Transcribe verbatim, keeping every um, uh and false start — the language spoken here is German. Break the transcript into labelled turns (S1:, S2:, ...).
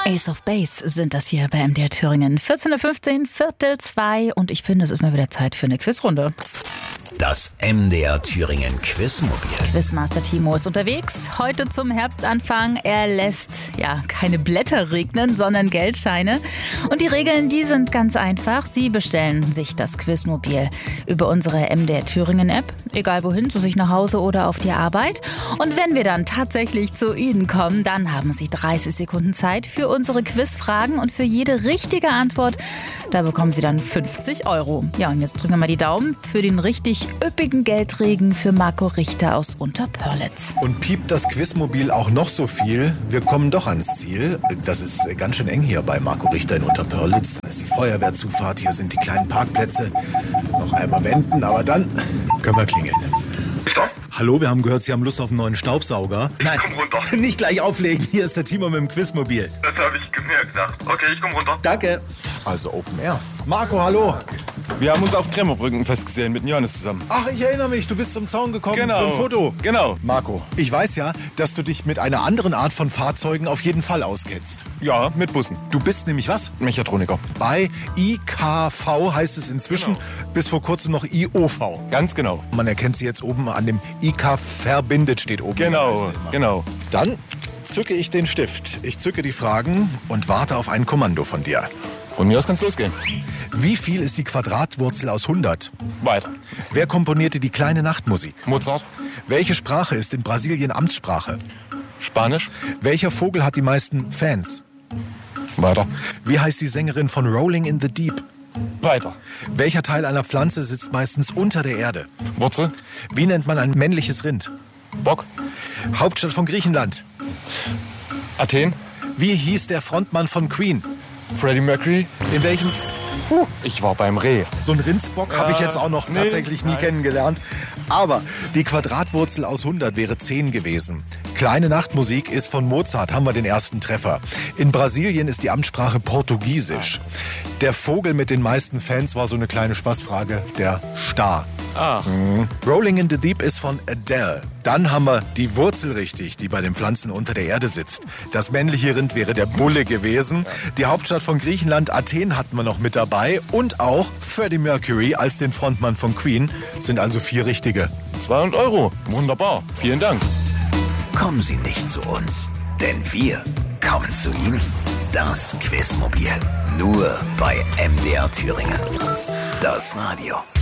S1: Ace of Base sind das hier bei M D R Thüringen. vierzehn Uhr fünfzehn, Viertel zwei und ich finde, es ist mal wieder Zeit für eine Quizrunde.
S2: Das M D R Thüringen Quizmobil.
S1: Quizmaster Timo ist unterwegs. Heute zum Herbstanfang. Er lässt ja keine Blätter regnen, sondern Geldscheine. Und die Regeln, die sind ganz einfach. Sie bestellen sich das Quizmobil über unsere M D R Thüringen App. Egal wohin, zu sich nach Hause oder auf die Arbeit. Und wenn wir dann tatsächlich zu Ihnen kommen, dann haben Sie dreißig Sekunden Zeit für unsere Quizfragen. Und für jede richtige Antwort, da bekommen Sie dann fünfzig Euro. Ja, und jetzt drücken wir mal die Daumen für den richtig üppigen Geldregen für Marco Richter aus Unterpörlitz.
S3: Und piept das Quizmobil auch noch so viel, wir kommen doch ans Ziel. Das ist ganz schön eng hier bei Marco Richter in Unterpörlitz. Da ist die Feuerwehrzufahrt, hier sind die kleinen Parkplätze. Noch einmal wenden, aber dann können wir klingeln.
S4: Stopp.
S3: Hallo, wir haben gehört, Sie haben Lust auf einen neuen Staubsauger.
S4: Ich
S3: Nein,
S4: komm runter.
S3: Nicht gleich auflegen, hier ist der Timo mit dem Quizmobil.
S4: Das habe ich mir gedacht. Okay, ich komm runter.
S3: Danke. Also Open Air. Marco, hallo.
S5: Wir haben uns auf Kremmerbrücken festgesehen mit Johannes zusammen.
S3: Ach, ich erinnere mich, du bist zum Zaun gekommen
S5: Genau.
S3: für ein Foto.
S5: Genau.
S3: Marco, ich weiß ja, dass du dich mit einer anderen Art von Fahrzeugen auf jeden Fall auskennst.
S5: Ja, mit Bussen.
S3: Du bist nämlich was?
S5: Mechatroniker.
S3: Bei I K V heißt es inzwischen,
S5: Genau.
S3: bis vor kurzem noch I O V.
S5: Ganz genau.
S3: Man erkennt sie jetzt oben an dem I K verbindet steht oben.
S5: Genau,
S3: Heißt der immer.
S5: genau.
S3: Dann zücke ich den Stift, ich zücke die Fragen und warte auf ein Kommando von dir.
S5: Von mir aus kann's losgehen.
S3: Wie viel ist die Quadratwurzel aus hundert?
S5: Weiter.
S3: Wer komponierte die kleine Nachtmusik?
S5: Mozart.
S3: Welche Sprache ist in Brasilien Amtssprache?
S5: Spanisch.
S3: Welcher Vogel hat die meisten Fans?
S5: Weiter.
S3: Wie heißt die Sängerin von Rolling in the Deep?
S5: Weiter.
S3: Welcher Teil einer Pflanze sitzt meistens unter der Erde?
S5: Wurzel.
S3: Wie nennt man ein männliches Rind?
S5: Bock.
S3: Hauptstadt von Griechenland.
S5: Athen.
S3: Wie hieß der Frontmann von Queen?
S5: Freddie Mercury.
S3: In welchem...
S5: Ich war beim Reh.
S3: So ein Rindsbock habe ich jetzt auch noch
S5: nee,
S3: tatsächlich nie
S5: nein.
S3: kennengelernt. Aber die Quadratwurzel aus hundert wäre zehn gewesen. Kleine Nachtmusik ist von Mozart, haben wir den ersten Treffer. In Brasilien ist die Amtssprache Portugiesisch. Der Vogel mit den meisten Fans war so eine kleine Spaßfrage, der Star.
S5: Ach.
S3: Mhm. Rolling in the Deep ist von Adele. Dann haben wir die Wurzel richtig, die bei den Pflanzen unter der Erde sitzt. Das männliche Rind wäre der Bulle gewesen. Die Hauptstadt von Griechenland, Athen, hatten wir noch mit dabei. Und auch Freddie Mercury als den Frontmann von Queen. Sind also vier richtige.
S5: zweihundert Euro. Wunderbar. Vielen Dank.
S2: Kommen Sie nicht zu uns, denn wir kommen zu Ihnen. Das Quizmobil. Nur bei M D R Thüringen. Das Radio.